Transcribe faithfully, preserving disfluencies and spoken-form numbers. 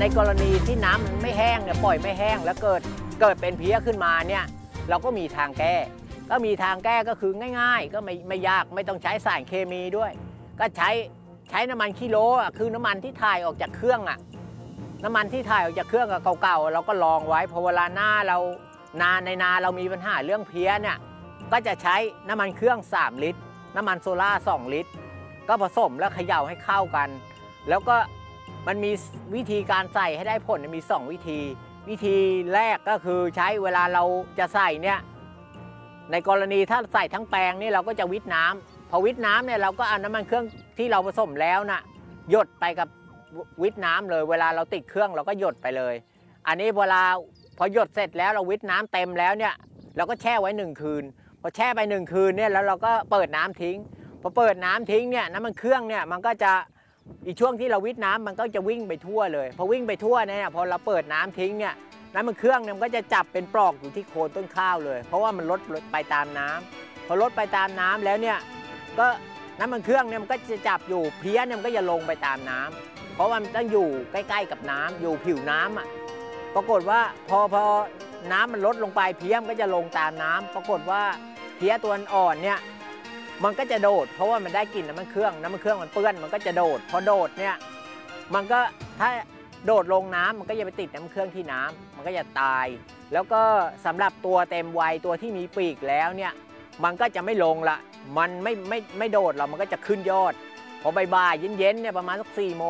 ในกรณีที่น้ำมันไม่แห้งเนี่ยปล่อยไม่แห้งแล้วเกิดเกิดเป็นเพี้ยขึ้นมาเนี่ยเราก็มีทางแก้ก็มีทางแก้ก็คือง่ายๆก็ไม่ไม่ยากไม่ต้องใช้สารเคมีด้วยก็ใช้ใช้น้ำมันคิโลอ่ะคือน้ำมันที่ถ่ายออกจากเครื่องอ่ะน้ำมันที่ถ่ายออกจากเครื่องเก่าๆเราก็ลองไว้พอเวลาหน้าเรานาในนาเรามีปัญหาเรื่องเพี้ยเนี่ยก็จะใช้น้ำมันเครื่องสามลิตรน้ำมันโซล่าสองลิตรก็ผสมแล้วเขย่าให้เข้ากันแล้วก็มันมีวิธีการใส่ให้ได้ผลมีสองวิธีวิธีแรกก็คือใช้เวลาเราจะใส่เนี่ยในกรณีถ้าใส่ทั้งแปลงนี่เราก็จะวิทน้ำพอวิทน้ำเนี่ยเราก็เอาน้ำมันเครื่องที่เราผสมแล้วนะ่ะหยดไปกับวิทน้ำเลยเวลาเราติดเครื่องเราก็หยดไปเลยอันนี้เวลาพอหยดเสร็จแล้วเราวิทน้ำเต็มแล้วเนี่ยเราก็แช่ไว้หนึ่งคืนพอแช่ไปหนึ่งคืนเนี่ยแล้วเราก็เปิดน้ำทิ้งพอเปิดน้ำทิ้งเนี่ยน้ำมันเครื่องเนี่ยมันก็จะอีกช่วงที่เราวิทน้ำมันก็จะวิ่งไปทั่วเลยพอวิ่งไปทั่วเนี่ยพอเราเปิดน้ำทิ้งเนี่ยน้ำมันเครื่องเนี่ยมันก็จะจับเป็นปลอกอยู่ที่โคนต้นข้าวเลยเพราะว่ามันลดไปตามน้ำพอลดไปตามน้ำแล้วเนี่ยก็น้ำมันเครื่องเนี่ยมันก็จะจับอยู่เพี้ยเนี่ยมันก็จะลงไปตามน้ำเพราะว่ามันต้องอยู่ใกล้ๆกับน้ำอยู่ผิวน้ำอ่ะปรากฏว่าพอพอน้ำมันลดลงไปเพี้ยมันก็จะลงตามน้ำปรากฏว่าเพี้ยตัวอ่อนเนี่ยมันก็จะโดดเพราะว่ามันได้กลิ่นน้ำมันเครื่องน้ำมันเครื่องมันเปื้อนมันก็จะโดดพอโดดเนี่ยมันก็ถ้าโดดลงน้ำมันก็จะไปติดน้ำเครื่องที่น้ำมันก็จะตายแล้วก็สำหรับตัวเต็มวัยตัวที่มีปีกแล้วเนี่ยมันก็จะไม่ลงละมันไม่ไม่ไม่โดดหรอกมันก็จะขึ้นยอดพอบ่ายๆเย็นๆเนี่ยประมาณสักสี่โมง